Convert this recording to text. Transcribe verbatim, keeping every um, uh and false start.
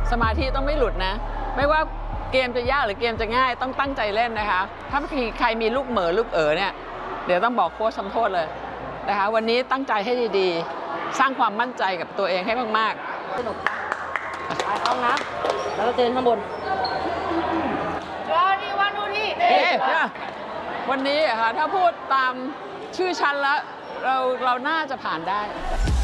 สมาธิต้องไม่หลุดนะไม่ว่าเกมจะยากหรือเกมจะง่ายต้องตั้งใจเล่นนะคะถ้าใครมีลูกเหม่อลูกเอ๋อเนี่ยเดี๋ยวต้องบอกโค้ชทำโทษเลยนะคะวันนี้ตั้งใจให้ดีๆสร้างความมั่นใจกับตัวเองให้มากๆสนุกไปห้องน้ำแล้วก็เจอข้างบนรอดีวันดูนี่เอ๊ะวันนี้ค่ะถ้าพูดตามชื่อชั้นแล้วเราเราน่าจะผ่านได้